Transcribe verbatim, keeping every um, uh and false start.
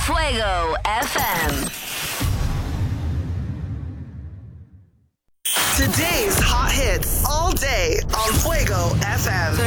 Fuego F M. Today's hot hits all day on Fuego F M.